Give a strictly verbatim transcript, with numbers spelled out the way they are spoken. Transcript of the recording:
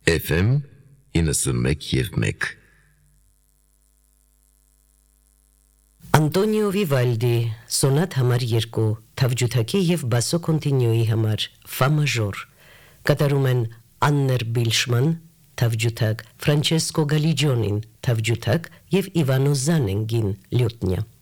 Էֆ էմ իննսունմեկ և մեկ Անտոնիո Վիվալդի սոնատ համար երկու թավջութակի և բասո կոնտինյոյի համար ֆա մաժոր կատարում են Աններ Բիլշման թավջութակ, Ֆրանչեսկո Գալիջոնին թավջութակ և Իվանո Զանենգին լյուտնյա